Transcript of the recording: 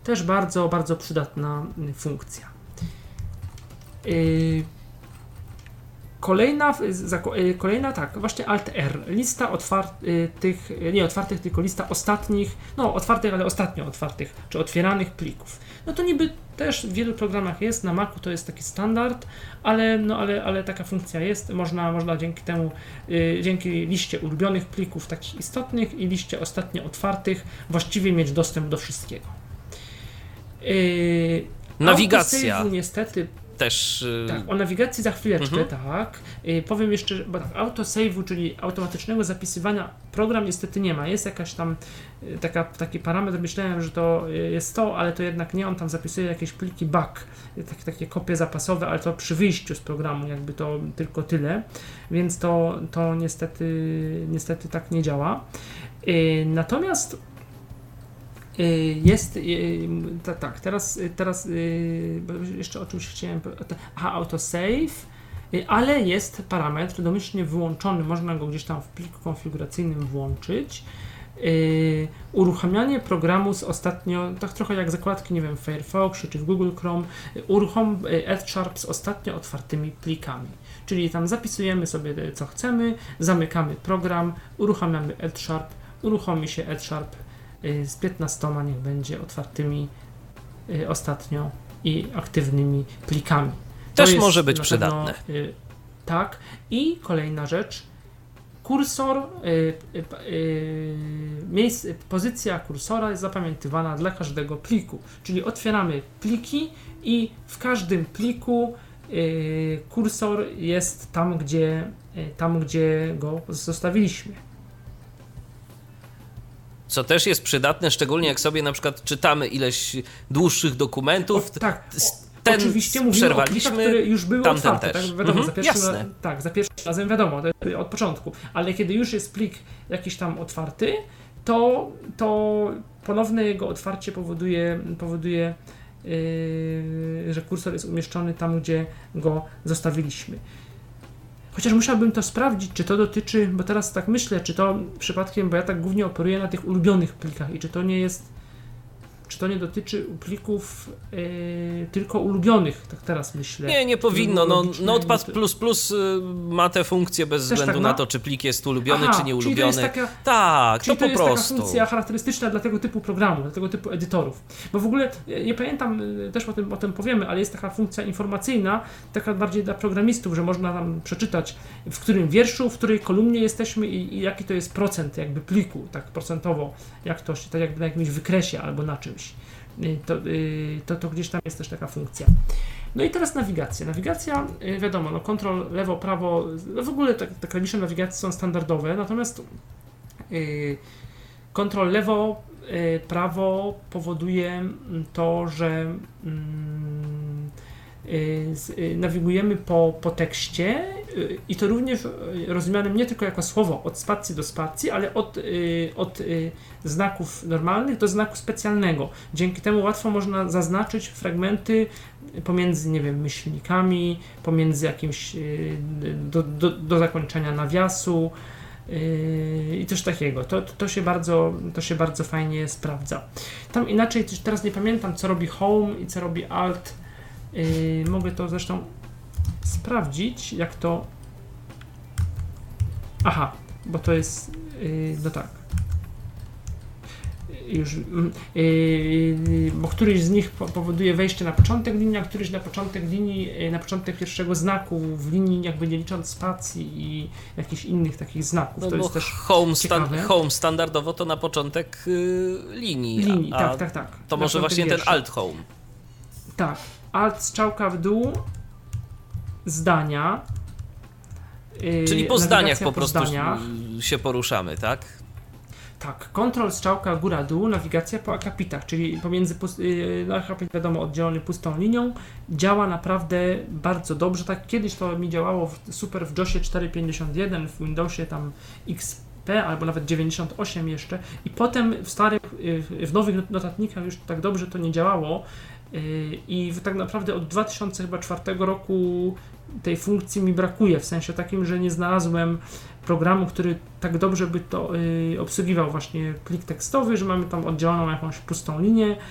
Też bardzo, bardzo przydatna funkcja. Kolejna tak, właśnie Alt-R, lista otwartych, nie otwartych, tylko lista ostatnich, otwartych, ale ostatnio otwartych, czy otwieranych plików. No to niby też w wielu programach jest, na Macu to jest taki standard, ale taka funkcja jest, można dzięki temu, dzięki liście ulubionych plików takich istotnych i liście ostatnio otwartych właściwie mieć dostęp do wszystkiego. Nawigacja. Niestety też. Tak, o nawigacji za chwileczkę, tak. Powiem jeszcze, bo tak, autosave'u, czyli automatycznego zapisywania, program niestety nie ma. Jest jakaś tam taki parametr, myślałem, że to jest to, ale to jednak nie, on tam zapisuje jakieś pliki back, takie kopie zapasowe, ale to przy wyjściu z programu jakby to tylko tyle, więc to niestety tak nie działa. Natomiast jest, tak, teraz jeszcze o czymś chciałem, autosave, ale jest parametr domyślnie wyłączony, można go gdzieś tam w pliku konfiguracyjnym włączyć. Uruchamianie programu z ostatnio, tak trochę jak zakładki, nie wiem, w Firefoxie czy w Google Chrome, uruchom Edsharp z ostatnio otwartymi plikami. Czyli tam zapisujemy sobie co chcemy, zamykamy program, uruchamiamy Edsharp, uruchomi się Edsharp z 15 niech będzie otwartymi ostatnio i aktywnymi plikami. Też może być przydatne. Tak. I kolejna rzecz. Kursor, pozycja kursora jest zapamiętywana dla każdego pliku. Czyli otwieramy pliki i w każdym pliku kursor jest tam, gdzie go zostawiliśmy. Co też jest przydatne, szczególnie jak sobie na przykład czytamy ileś dłuższych dokumentów. Ten oczywiście mówimy przerwaliśmy, o plikach, które już były otwarte, też. Tak? Wiadomo, Jasne. Za pierwszym razem wiadomo, od początku, ale kiedy już jest plik jakiś tam otwarty, to ponowne jego otwarcie powoduje, że kursor jest umieszczony tam, gdzie go zostawiliśmy. Chociaż musiałbym to sprawdzić, czy to dotyczy, bo teraz tak myślę, czy to przypadkiem, bo ja tak głównie operuję na tych ulubionych plikach i czy to nie dotyczy plików tylko ulubionych, tak teraz myślę. Nie powinno. Notepad++ ma te funkcje bez względu na to, czy plik jest ulubiony, czy nieulubiony. Czyli to po prostu. Taka funkcja charakterystyczna dla tego typu programu, dla tego typu edytorów. Bo w ogóle, nie pamiętam, też o tym powiemy, ale jest taka funkcja informacyjna, taka bardziej dla programistów, że można tam przeczytać, w którym wierszu, w której kolumnie jesteśmy i jaki to jest procent jakby pliku, tak procentowo, tak jakby na jakimś wykresie albo na czymś. To gdzieś tam jest też taka funkcja. No i teraz nawigacja. Nawigacja, wiadomo, kontrol lewo, prawo, w ogóle te klawisze nawigacji są standardowe, natomiast kontrol lewo, prawo powoduje to, że nawigujemy po tekście i to również rozumianym nie tylko jako słowo od spacji do spacji, ale od znaków normalnych do znaku specjalnego. Dzięki temu łatwo można zaznaczyć fragmenty pomiędzy, nie wiem, myślnikami, pomiędzy jakimś do zakończenia nawiasu i coś takiego. To się bardzo fajnie sprawdza. Tam inaczej, teraz nie pamiętam, co robi Home i co robi Alt. Mogę to zresztą sprawdzić, jak to... Aha, bo to jest... no tak. Już, bo któryś z nich powoduje wejście na początek linii, a któryś na początek linii, na początek pierwszego znaku w linii, jakby nie licząc spacji i jakichś innych takich znaków. To jest też ciekawe. Home standardowo to na początek linii. Tak. To może właśnie wiersza. Ten Alt Home. Tak. Alt strzałka w dół, zdania. Czyli po zdaniach po prostu się poruszamy, tak? Tak, kontrol strzałka góra-dół, nawigacja po akapitach, czyli pomiędzy, akapit wiadomo oddzielony pustą linią, działa naprawdę bardzo dobrze. Tak kiedyś to mi działało super w JOSie 4.51, w Windowsie tam XP albo nawet 98 jeszcze i potem w nowych notatnikach już tak dobrze to nie działało. I tak naprawdę od 2004 roku tej funkcji mi brakuje, w sensie takim, że nie znalazłem programu, który tak dobrze by to obsługiwał właśnie plik tekstowy, że mamy tam oddzieloną jakąś pustą linię